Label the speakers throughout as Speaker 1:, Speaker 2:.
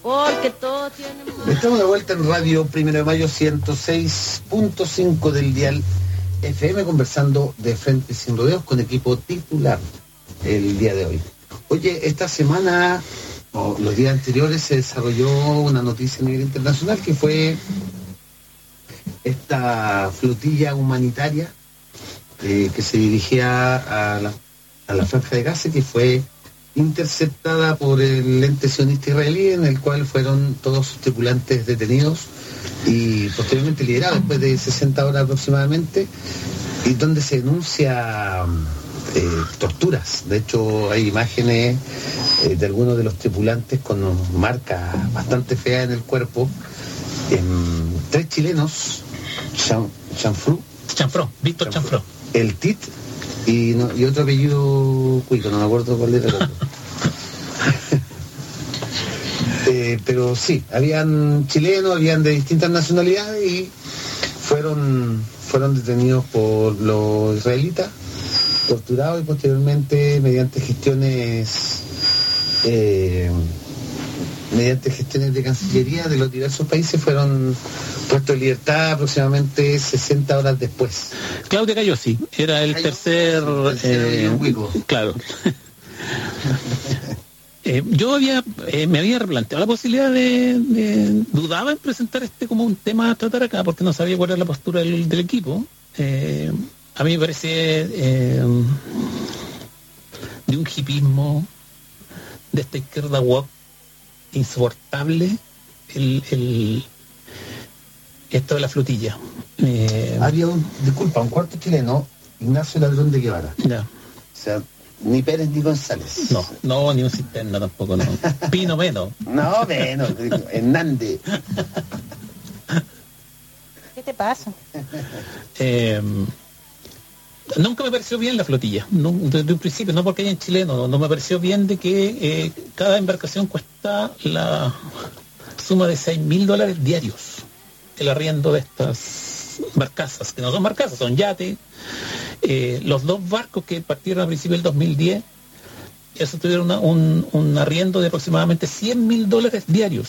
Speaker 1: porque todo tiene...
Speaker 2: Estamos de vuelta en Radio 1 de Mayo 106.5 del dial FM, conversando de frente sin rodeos con equipo titular el día de hoy. Oye, esta semana, o los días anteriores, se desarrolló una noticia a nivel internacional que fue esta flotilla humanitaria que se dirigía a la Franja de Gaza, que fue interceptada por el ente sionista israelí, en el cual fueron todos sus tripulantes detenidos y posteriormente liberados después de 60 horas aproximadamente, y donde se denuncia torturas. De hecho, hay imágenes de algunos de los tripulantes con marcas bastante feas en el cuerpo. 3 chilenos,
Speaker 3: Víctor Chanfró,
Speaker 2: el TIT y otro apellido cuico, no me acuerdo cuál era el otro. Pero sí, habían chilenos, habían de distintas nacionalidades y fueron detenidos por los israelitas, torturados y posteriormente mediante gestiones de Cancillería de los diversos países fueron puestos en libertad aproximadamente 60 horas después.
Speaker 3: Claudia Cayosi era el tercer claro. Yo me había replanteado la posibilidad dudaba en presentar como un tema a tratar acá, porque no sabía cuál era la postura del equipo. A mí me parece de un hipismo de esta izquierda woke insoportable esto de la flotilla.
Speaker 2: Había un cuarto chileno, Ignacio Ladrón de Guevara.
Speaker 3: Ya.
Speaker 2: O sea, ni Pérez ni González.
Speaker 3: No, ni un cisterna tampoco, no. Pino menos.
Speaker 2: No, menos, Hernández.
Speaker 1: ¿Qué te pasa?
Speaker 3: Nunca me pareció bien la flotilla, desde un principio, no porque hayan chilenos, no me pareció bien de que cada embarcación cuesta la suma de $6.000 diarios, el arriendo de estas barcazas, que no son barcazas, son yates. Los 2 barcos que partieron a principios del 2010, eso tuvieron un arriendo de aproximadamente $100.000 diarios.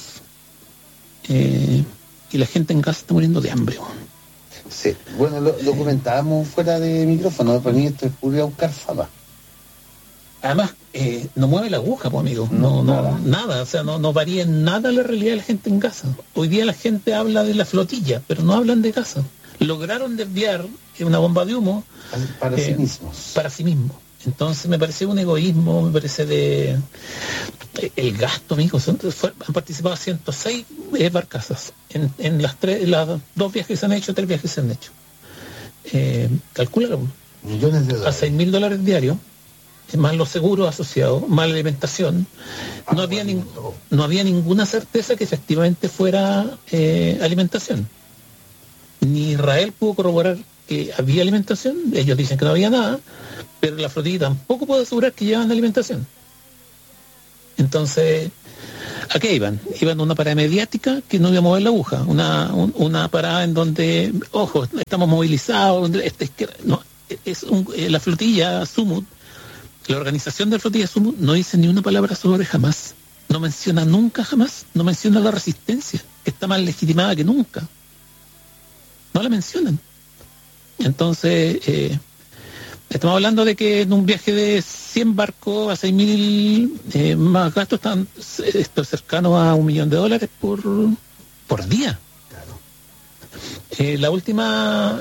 Speaker 3: Y la gente en casa está muriendo de hambre.
Speaker 2: Sí, bueno, lo comentábamos fuera de micrófono, para mí esto es puro ir a buscar fama.
Speaker 3: Además, no mueve la aguja, pues, amigo. Nada, o sea, no varía en nada la realidad de la gente en Gaza. Hoy día la gente habla de la flotilla, pero no hablan de Gaza. Lograron desviar una bomba de humo
Speaker 2: para sí mismos.
Speaker 3: Para sí mismos. Entonces me parece un egoísmo, me parece el gasto, amigo. Han participado 106 barcazas en las 2 viajes que se han hecho, 3 viajes que se han hecho. Calcúlalo.
Speaker 2: Millones de
Speaker 3: $6.000
Speaker 2: $6.000
Speaker 3: diarios, más los seguros asociados, más la alimentación. No había ninguna certeza que efectivamente fuera alimentación. Ni Israel pudo corroborar que había alimentación. Ellos dicen que no había nada, pero la flotilla tampoco puede asegurar que llevan alimentación. Entonces, ¿a qué iban? Iban a una parada mediática que no iba a mover la aguja, una parada en donde, ojo, estamos movilizados, la flotilla Sumut, la organización de la flotilla Sumut no dice ni una palabra sobre Hamás, no menciona nunca Hamás, no menciona la resistencia, que está más legitimada que nunca. No la mencionan. Entonces, estamos hablando de que en un viaje de 100 barcos a 6.000 más gastos están cercanos a $1 millón por día. Claro. La última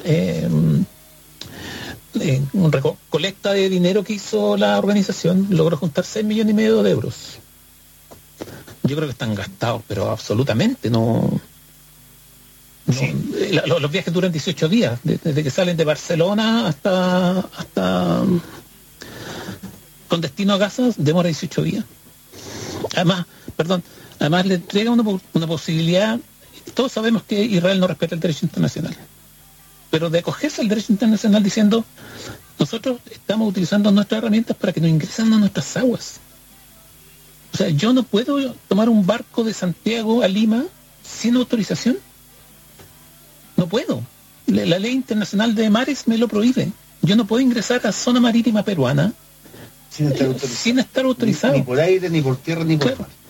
Speaker 3: colecta de dinero que hizo la organización logró juntar 6,5 millones de euros. Yo creo que están gastados, pero absolutamente no. Sí. Los viajes duran 18 días, desde que salen de Barcelona hasta con destino a Gaza, demora 18 días. Además le entrega una posibilidad. Todos sabemos que Israel no respeta el derecho internacional, pero de acogerse al derecho internacional diciendo, nosotros estamos utilizando nuestras herramientas para que nos ingresen a nuestras aguas. O sea, yo no puedo tomar un barco de Santiago a Lima sin autorización. No puedo. La ley internacional de mares me lo prohíbe. Yo no puedo ingresar a zona marítima peruana sin estar autorizado.
Speaker 2: Ni por aire, ni por tierra, ni por mar.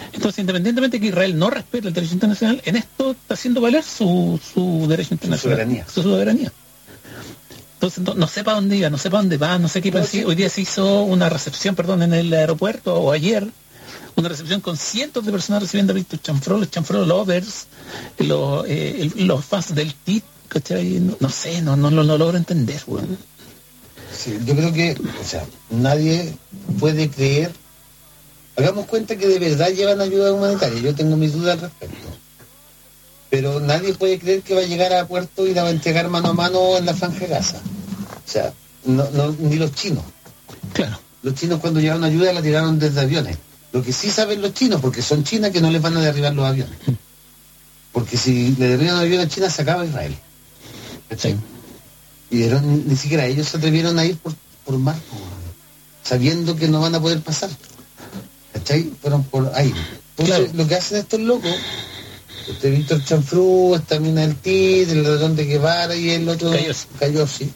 Speaker 3: Entonces, independientemente de que Israel no respete el derecho internacional, en esto está haciendo valer su derecho internacional, su soberanía. Entonces, no sé para dónde iba, no sé para dónde va, no sé qué pasa. Hoy día se hizo una recepción, en el aeropuerto, o ayer, una recepción con cientos de personas recibiendo a Víctor Chanfró, los Chanfró lovers, los fans del TIT, ¿cachai? No sé, no lo logro entender, weón.
Speaker 2: Sí, yo creo que, nadie puede creer. Hagamos cuenta que de verdad llevan ayuda humanitaria. Yo tengo mis dudas al respecto. Pero nadie puede creer que va a llegar a puerto y la va a entregar mano a mano en la Franja de Gaza. Ni los chinos.
Speaker 3: Claro.
Speaker 2: Los chinos cuando llevaron ayuda la tiraron desde aviones. Lo que sí saben los chinos, porque son China, que no les van a derribar los aviones. Porque si le derriban los aviones a China, se acaba Israel. ¿Cachai? Y ni siquiera ellos se atrevieron a ir por mar, sabiendo que no van a poder pasar. ¿Cachai? Fueron por aire. Entonces, claro, lo que hacen estos locos, Víctor Chanfrú, esta mina del TIT, el ladrón de Guevara y el otro Cayosi,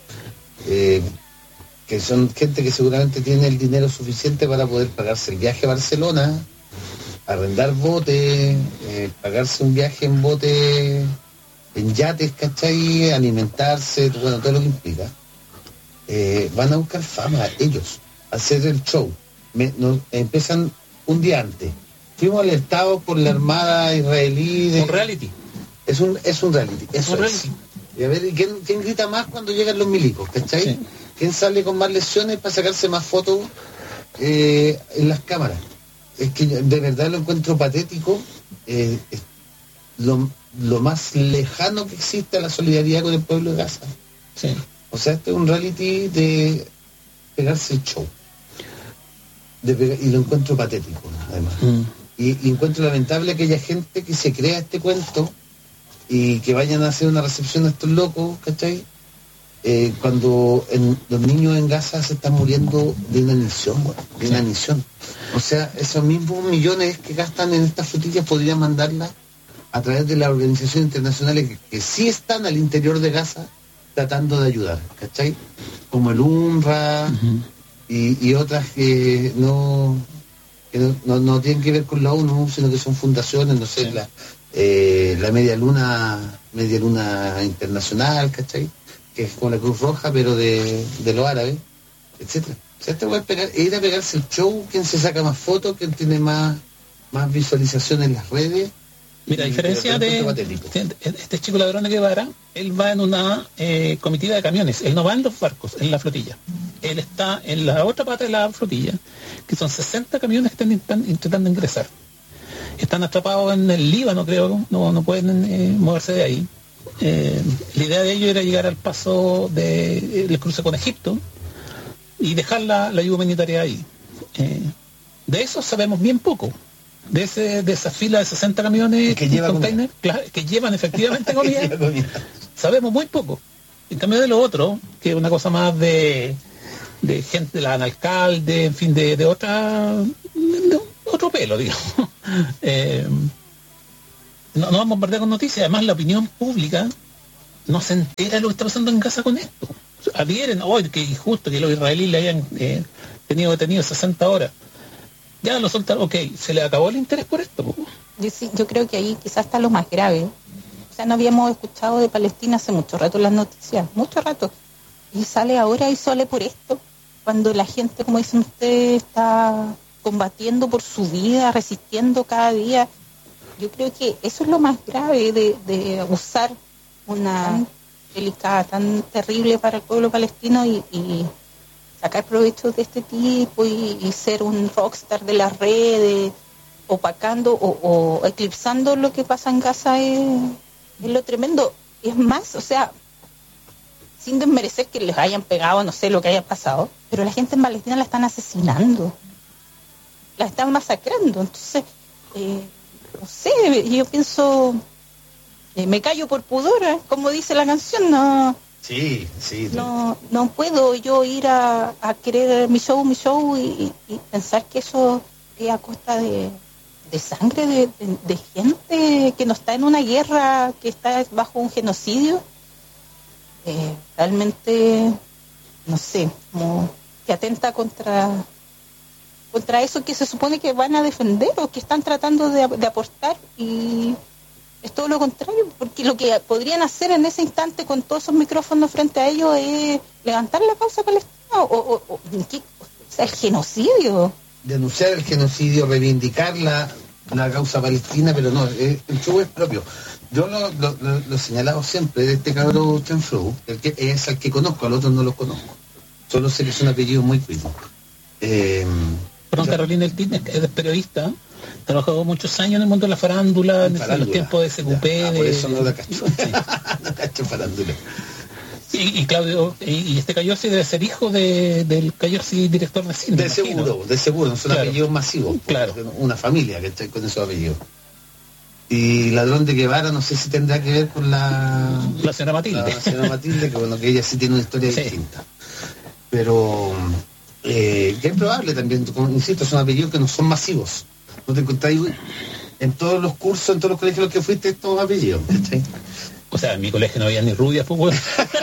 Speaker 2: que son gente que seguramente tiene el dinero suficiente para poder pagarse el viaje a Barcelona, arrendar botes, pagarse un viaje en bote, en yates, ¿cachai? Alimentarse, bueno, todo lo que implica. Van a buscar fama ellos, a hacer el show. Empiezan un día antes. Fuimos alertados por la Armada israelí.
Speaker 3: Un reality.
Speaker 2: Es un reality. Eso
Speaker 3: un
Speaker 2: es.
Speaker 3: reality.
Speaker 2: Y a ver, ¿quién grita más cuando llegan los milicos? ¿Cachai? Sí. ¿Quién sale con más lesiones para sacarse más fotos en las cámaras? Es que de verdad lo encuentro patético. Lo más lejano que existe a la solidaridad con el pueblo de Gaza.
Speaker 3: Sí.
Speaker 2: O sea, este es un reality de pegarse el show. Y lo encuentro patético, además. Y encuentro lamentable que haya gente que se crea este cuento y que vayan a hacer una recepción a estos locos, ¿cachai? Cuando los niños en Gaza se están muriendo de inanición, de inanición. O sea, esos mismos millones que gastan en estas flotillas podrían mandarlas a través de las organizaciones internacionales que sí están al interior de Gaza tratando de ayudar, ¿cachai? Como el UNRWA y otras que no tienen que ver con la ONU, sino que son fundaciones, no sé, la Media Luna Internacional, ¿cachai? Que es como la Cruz Roja, pero de los árabes, etcétera. O sea, este puede ir a pegarse el show, quien se saca más fotos, quien tiene más visualización en las redes.
Speaker 3: Mira, a diferencia de este chico ladrón de Guevara, él va en una comitiva de camiones, él no va en los barcos, en la flotilla. Él está en la otra pata de la flotilla, que son 60 camiones que están intentando ingresar. Están atrapados en el Líbano, creo, no pueden moverse de ahí. La idea de ellos era llegar al paso del cruce con Egipto y dejar la ayuda humanitaria ahí. De eso sabemos bien poco. De esa fila de 60 camiones que llevan efectivamente comida, sabemos muy poco. En cambio de lo otro, que es una cosa más de gente, la alcalde, en fin, de otro pelo, digamos. No vamos a bombardear con noticias. Además, la opinión pública no se entera de lo que está pasando en Gaza con esto. Adhieren, que injusto que los israelíes le hayan tenido detenido 60 horas. Ya lo soltaron, ok, se le acabó el interés por esto.
Speaker 1: Yo creo que ahí quizás está lo más grave. O sea, no habíamos escuchado de Palestina hace mucho rato las noticias, mucho rato. Y sale ahora y sale por esto. Cuando la gente, como dicen ustedes, está combatiendo por su vida, resistiendo cada día. Yo creo que eso es lo más grave de usar una delicada tan terrible para el pueblo palestino y sacar provecho de este tipo y ser un rockstar de las redes, opacando o eclipsando lo que pasa en Gaza es lo tremendo. Es más, o sea, sin desmerecer que les hayan pegado, no sé lo que haya pasado, pero la gente en Palestina la están asesinando, la están masacrando. Entonces, no sé, yo pienso, me callo por pudor, como dice la canción, no.
Speaker 2: Sí.
Speaker 1: No puedo yo ir a querer mi show y pensar que eso es a costa de sangre de gente que no está en una guerra, que está bajo un genocidio. Realmente, no sé, como que atenta contra contra eso que se supone que van a defender o que están tratando de aportar, y es todo lo contrario, porque lo que podrían hacer en ese instante con todos esos micrófonos frente a ellos es levantar la causa palestina o sea, el genocidio.
Speaker 2: Denunciar el genocidio, reivindicar la causa palestina, pero no, el show es propio. Yo lo he señalado siempre de este cabrón Chanfrou, el que es el que conozco, al otro no lo conozco. Solo sé que es un apellido muy cuido.
Speaker 3: Carolina El Tin es periodista, trabajó muchos años en el mundo de la farándula, en los tiempos de SQP.
Speaker 2: Por eso no la cacho. No cacho farándula.
Speaker 3: Y Claudio, y este Cayorsi debe ser hijo del Cayorsi director de cine.
Speaker 2: De seguro, son apellidos masivos.
Speaker 3: Claro.
Speaker 2: Una familia que está con esos apellidos. Y Ladrón de Guevara, no sé si tendrá que ver con la
Speaker 3: señora Matilde.
Speaker 2: La señora Matilde, que ella sí tiene una historia distinta. Pero que es probable también, como insisto, son apellidos que no son masivos. No te encontráis en todos los cursos, en todos los colegios en los que fuiste, estos apellidos, ¿cachai?
Speaker 3: O sea, en mi colegio no había ni rubias, pues, bueno.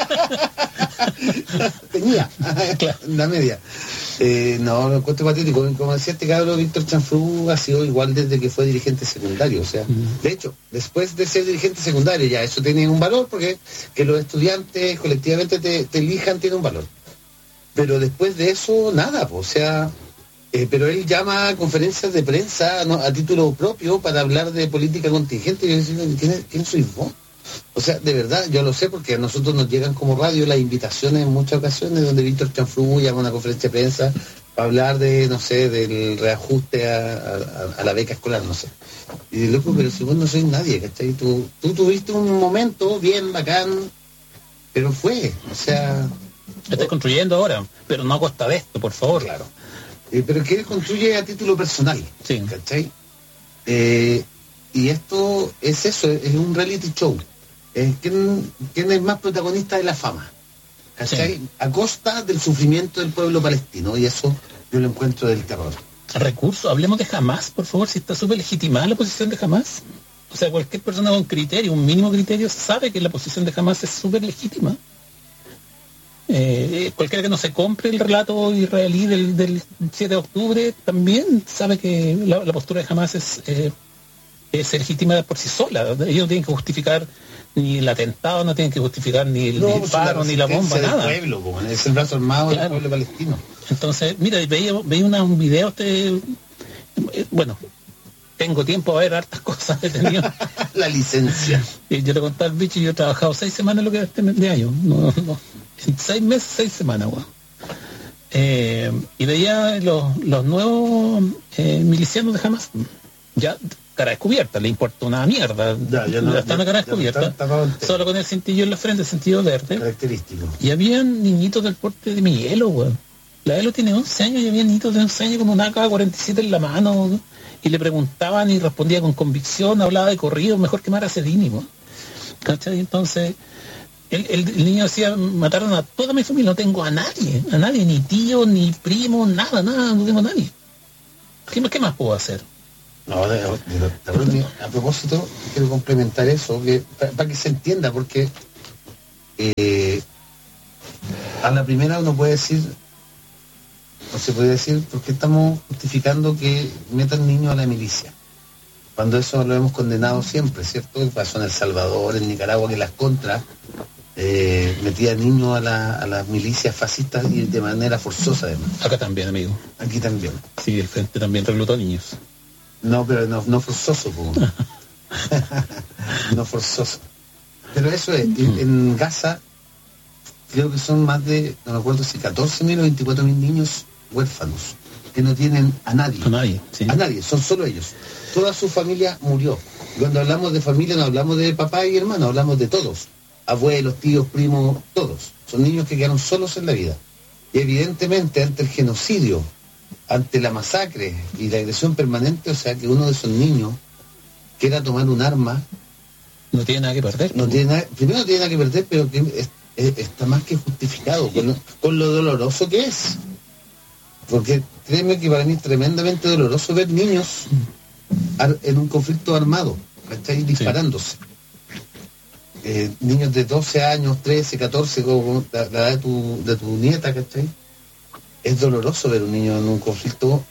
Speaker 2: Tenía, claro. La media. No, lo encuentro patético. Como decía este cabrón, Víctor Chanfrou ha sido igual desde que fue dirigente secundario. O sea, de hecho, después de ser dirigente secundario, ya eso tiene un valor, porque que los estudiantes colectivamente te elijan tiene un valor. Pero después de eso, nada, pues, o sea... pero él llama a conferencias de prensa, ¿no?, a título propio para hablar de política contingente. Y yo decía, ¿quién sois vos? O sea, de verdad, yo lo sé porque a nosotros nos llegan como radio las invitaciones en muchas ocasiones donde Víctor Chanfrou llama a una conferencia de prensa para hablar de, no sé, del reajuste a la beca escolar, no sé. Y loco, pero si vos no sois nadie, ¿cachai? Tú tuviste un momento bien bacán, pero fue, o sea...
Speaker 3: Estás construyendo ahora, pero no a costa de esto, por favor.
Speaker 2: Claro. Pero que él construye a título personal,
Speaker 3: sí.
Speaker 2: ¿Cachai? Y esto es eso, es un reality show. ¿Quién es más protagonista de la fama? ¿Cachai? Sí. A costa del sufrimiento del pueblo palestino, y eso yo lo encuentro del terror.
Speaker 3: Recurso, hablemos de Hamás, por favor, si está súper legitimada la posición de Hamás. O sea, cualquier persona con criterio, un mínimo criterio, sabe que la posición de Hamás es súper legítima. Cualquiera que no se compre el relato israelí del 7 de octubre también sabe que la postura de Hamás es legítima por sí sola. Ellos no tienen que justificar ni el atentado, no tienen que justificar ni el disparo, ni la bomba, nada.
Speaker 2: Pueblo, es el brazo armado del pueblo palestino.
Speaker 3: Entonces, mira, veía un video, bueno, tengo tiempo a ver hartas cosas, he tenido
Speaker 2: la licencia.
Speaker 3: Y yo le conté al bicho, yo he trabajado 6 semanas lo que de año, no. En 6 meses, 6 semanas, weón. Y veía los nuevos milicianos de Hamás, ya cara descubierta, le importa una mierda, ya están a cara descubierta, solo con el cintillo en la frente, el cintillo verde.
Speaker 2: Característico.
Speaker 3: Y habían niñitos del porte de mi Elo, weón. La Elo tiene 11 años y había niñitos de 11 años con una AK-47 en la mano, ¿no? Y le preguntaban y respondía con convicción, hablaba de corrido, mejor que Mara Cedini, weón. ¿Cachai? Entonces... El niño decía, mataron a toda mi familia, no tengo a nadie, ni tío, ni primo, nada, no tengo a nadie. ¿Qué más puedo hacer?
Speaker 2: No, a propósito, quiero complementar eso, para que se entienda, porque a la primera uno puede decir, o se puede decir, ¿por qué estamos justificando que metan niños a la milicia? Cuando eso lo hemos condenado siempre, ¿cierto? Pasó en El Salvador, en Nicaragua, que las contras metían niños a las milicias fascistas y de manera forzosa, además.
Speaker 3: Acá también, amigo.
Speaker 2: Aquí también.
Speaker 3: Sí, el Frente también reclutó niños.
Speaker 2: No, pero no forzoso, no forzoso. Pero eso es, en Gaza creo que son más de, no me acuerdo si 14.000 o 24.000 niños huérfanos que no tienen a nadie.
Speaker 3: A nadie, sí.
Speaker 2: A nadie, son solo ellos. Toda su familia murió. Cuando hablamos de familia no hablamos de papá y hermano, hablamos de todos. Abuelos, tíos, primos, todos. Son niños que quedaron solos en la vida. Y evidentemente ante el genocidio, ante la masacre y la agresión permanente, o sea que uno de esos niños quiera tomar un arma...
Speaker 3: No tiene nada que perder.
Speaker 2: Primero no tiene nada que perder, pero que está más que justificado con lo doloroso que es. Porque créeme que para mí es tremendamente doloroso ver niños en un conflicto armado, ¿cachai? Disparándose. Niños de 12 años, 13, 14, como la edad de tu nieta, ¿cachai? Es doloroso ver un niño en un conflicto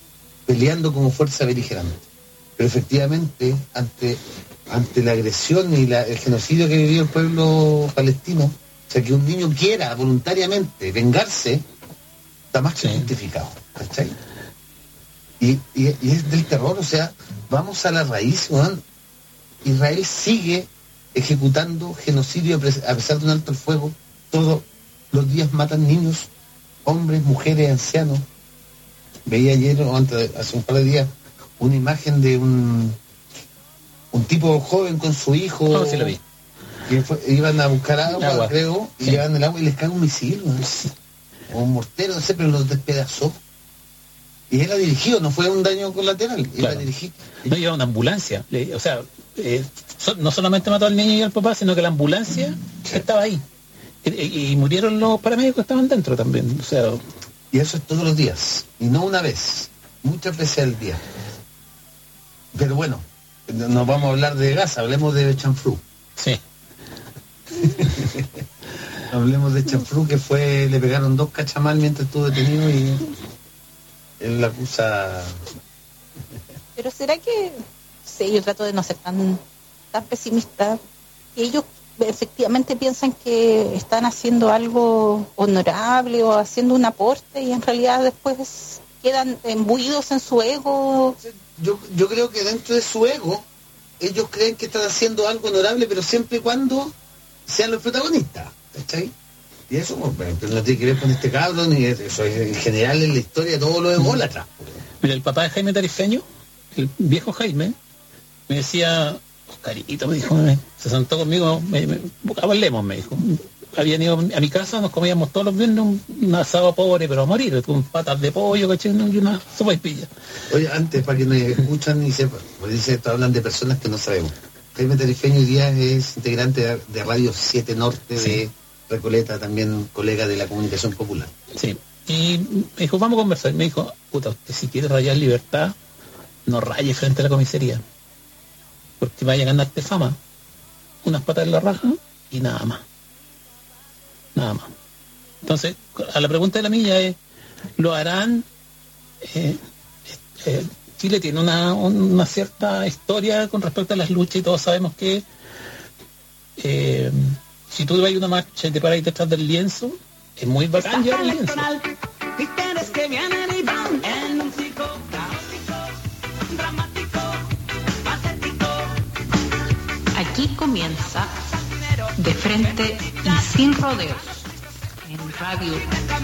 Speaker 2: peleando como fuerza beligerante. Pero efectivamente, ante la agresión y el genocidio que vivió el pueblo palestino, o sea, que un niño quiera voluntariamente vengarse, está más que justificado, ¿cachai? Y es del terror, o sea, vamos a la raíz, ¿no? Israel sigue ejecutando genocidio a pesar de un alto el fuego. Todos los días matan niños, hombres, mujeres, ancianos. Veía ayer, o hace un par de días, una imagen de un tipo joven con su hijo.
Speaker 3: No, sí lo vi.
Speaker 2: Que iban a buscar agua, creo, y llevan el agua y les cae un misil, ¿no? O un mortero, no sé, pero los despedazó. Y era dirigido, no fue un daño colateral, era dirigido.
Speaker 3: No, lleva una ambulancia, o sea, no solamente mató al niño y al papá, sino que la ambulancia estaba ahí. Y murieron los paramédicos que estaban dentro también, o sea...
Speaker 2: Y eso es todos los días, y no una vez, muchas veces al día. Pero bueno, no vamos a hablar de Gaza, hablemos de Chanfrú.
Speaker 3: Sí.
Speaker 2: Hablemos de Chanfrú, que le pegaron 2 cachamal mientras estuvo detenido y él la acusa.
Speaker 1: Pero será que, sí, yo trato de no ser tan pesimista, que ellos efectivamente piensan que están haciendo algo honorable o haciendo un aporte y en realidad después quedan imbuidos en su ego.
Speaker 2: Yo creo que dentro de su ego ellos creen que están haciendo algo honorable, pero siempre y cuando sean los protagonistas, ¿cachai? Y eso no tiene que ver con este cabrón, ni eso es en general en la historia todo lo ególatras.
Speaker 3: Mira, el papá de Jaime Tarifeño, el viejo Jaime, me decía, Oscarito, me dijo, se sentó conmigo, hablemos, me dijo. Habían ido a mi casa, nos comíamos todos los viernes un asado pobre, pero a morir, con patas de pollo, ¿cachai? Y una sopa y pilla.
Speaker 2: Oye, antes, para que nos escuchan y sepan, porque dice que hablan de personas que no sabemos. Jaime Tarifeño hoy día es integrante de Radio 7 Norte, de Recoleta, también colega de la comunicación popular.
Speaker 3: Sí, y me dijo, vamos a conversar. Me dijo, puta, usted si quiere rayar libertad, no raye frente a la comisaría, porque vaya a ganarte fama. Unas patas en la raja y nada más. Nada más. Entonces, a la pregunta de la milla es, ¿lo harán? Chile tiene una cierta historia con respecto a las luchas y todos sabemos que si tú vas a una marcha y te paras detrás del lienzo, es muy bacán llevar el lienzo.
Speaker 4: Aquí comienza De Frente y Sin Rodeos en Radio